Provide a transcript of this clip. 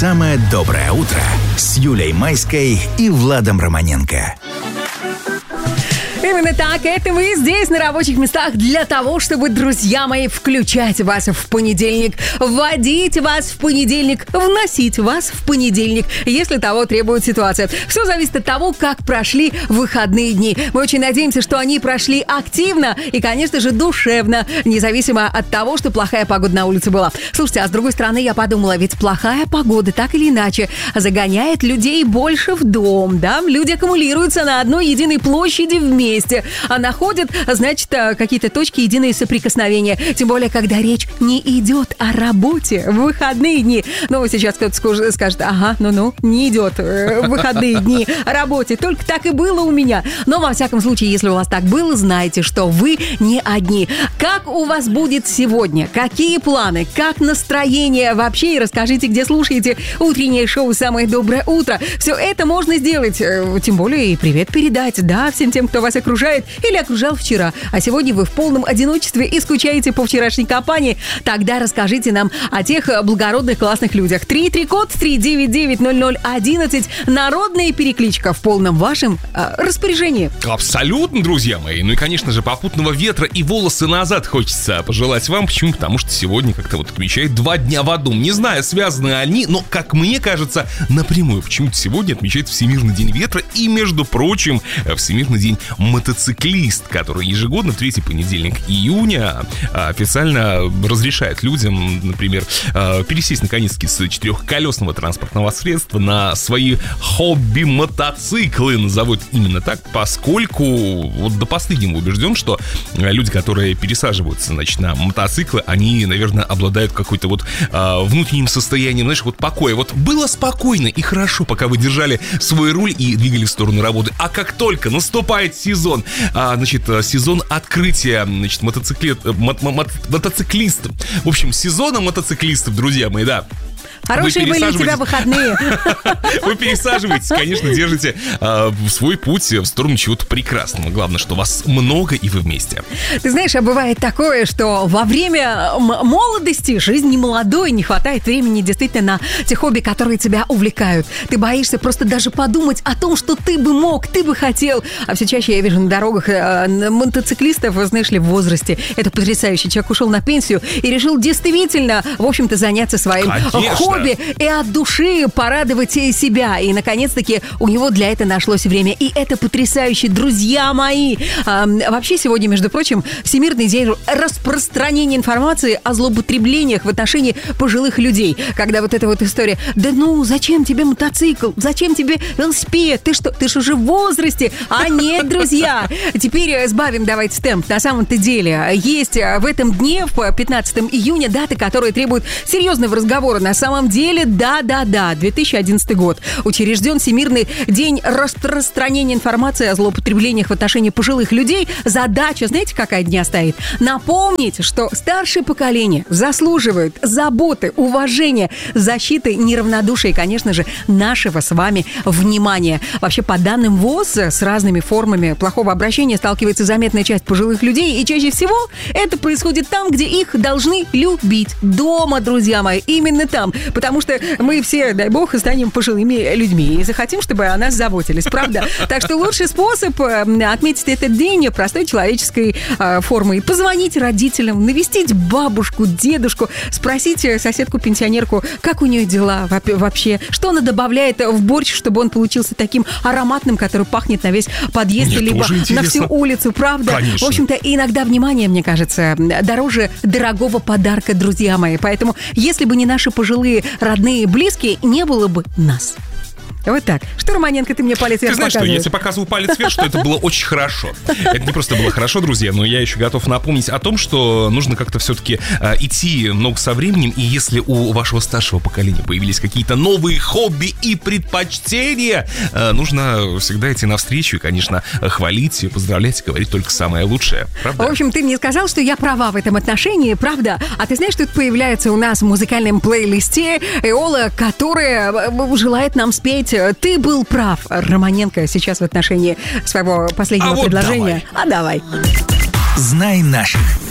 самое доброе утро с Юлей Майской и Владом Романенко. Именно так, это мы здесь, на рабочих местах, для того, чтобы, друзья мои, включать вас в понедельник, вводить вас в понедельник, вносить вас в понедельник, если того требует ситуация. Все зависит от того, как прошли выходные дни. Мы очень надеемся, что они прошли активно и, конечно же, душевно, независимо от того, что плохая погода на улице была. Слушайте, а с другой стороны, я подумала, ведь плохая погода, так или иначе, загоняет людей больше в дом, да? Люди аккумулируются на одной единой площади вместе. А находят, значит, какие-то точки единые соприкосновения. Тем более, когда речь не идет о работе в выходные дни. Ну, сейчас кто-то скажет, ага, не идет в выходные дни о работе. Только так и было у меня. Но, во всяком случае, если у вас так было, знайте, что вы не одни. Как у вас будет сегодня? Какие планы? Как настроение вообще? И расскажите, где слушаете утреннее шоу «Самое доброе утро». Все это можно сделать. Тем более и привет передать, да, всем тем, кто вас окружает или окружал вчера, а сегодня вы в полном одиночестве и скучаете по вчерашней компании, тогда расскажите нам о тех благородных, классных людях. 33-код, 399-0011, народная перекличка в полном вашем распоряжении. Абсолютно, друзья мои. Ну и, конечно же, попутного ветра и волосы назад хочется пожелать вам. Почему? Потому что сегодня как-то вот отмечают 2 дня в одном. Не знаю, связаны они, но, как мне кажется, напрямую. Почему-то сегодня отмечают Всемирный день ветра и, между прочим, Всемирный день мотоциклист, который ежегодно в 3-й понедельник июня официально разрешает людям, например, пересесть наконец-таки с 4-колесного транспортного средства на свои хобби-мотоциклы, назовут именно так, поскольку вот до последнего убежден, что люди, которые пересаживаются, значит, на мотоциклы, они, наверное, обладают какой-то вот внутренним состоянием, знаешь, вот покоя. Вот было спокойно и хорошо, пока вы держали свой руль и двигали в сторону работы, а как только наступает сезон, сезон открытия, значит, мотоциклистов. В общем, сезона мотоциклистов, друзья мои, да. Хорошие были у тебя выходные. Вы пересаживаетесь, конечно, держите свой путь в сторону чего-то прекрасного. Главное, что вас много и вы вместе. Ты знаешь, а бывает такое, что во время молодости, жизни молодой, не хватает времени действительно на те хобби, которые тебя увлекают. Ты боишься просто даже подумать о том, что ты бы мог, ты бы хотел. А все чаще я вижу на дорогах мотоциклистов, знаешь ли, в возрасте. Это потрясающе. Человек ушел на пенсию и решил действительно, в общем-то, заняться своим хобби и от души порадовать себя. И, наконец-таки, у него для этого нашлось время. И это потрясающе, друзья мои. Вообще, сегодня, между прочим, Всемирный день распространения информации о злоупотреблениях в отношении пожилых людей. Когда вот эта вот история, да ну, зачем тебе мотоцикл? Зачем тебе велосипед? Ты ж уже в возрасте. А нет, друзья. Теперь сбавим, давайте, темп. На самом-то деле, есть в этом дне, в 15 июня, даты, которые требуют серьезного разговора. На самом деле, да, 2011 год. Учрежден Всемирный день распространения информации о злоупотреблениях в отношении пожилых людей. Задача, знаете, какая дня стоит? Напомнить, что старшее поколение заслуживает заботы, уважения, защиты, неравнодушия и, конечно же, нашего с вами внимания. Вообще, по данным ВОЗ, с разными формами плохого обращения сталкивается заметная часть пожилых людей, и чаще всего это происходит там, где их должны любить. Дома, друзья мои, именно там. Потому что мы все, дай бог, станем пожилыми людьми и захотим, чтобы о нас заботились, правда? Так что лучший способ отметить этот день простой человеческой формой. Позвонить родителям, навестить бабушку, дедушку, спросить соседку-пенсионерку, как у нее дела вообще, что она добавляет в борщ, чтобы он получился таким ароматным, который пахнет на весь подъезд, Мне либо на всю улицу, правда? Конечно. В общем-то, иногда внимание, мне кажется, дороже дорогого подарка, друзья мои. Поэтому, если бы не наши пожилые, родные, близкие, не было бы нас. Вот так. Что, Романенко, ты мне палец вверх показываешь? Ты знаешь, что я тебе показывал палец вверх, что это было очень хорошо. Это не просто было хорошо, друзья, но я еще готов напомнить о том, что нужно как-то все-таки идти ногу со временем. И если у вашего старшего поколения появились какие-то новые хобби и предпочтения, нужно всегда идти навстречу и, конечно, хвалить, поздравлять, говорить только самое лучшее. Правда? В общем, ты мне сказал, что я права в этом отношении, правда? А ты знаешь, что это появляется у нас в музыкальном плейлисте Эола, которая желает нам спеть «Ты был прав», Романенко, сейчас в отношении своего последнего предложения. Вот давай. Знай наших.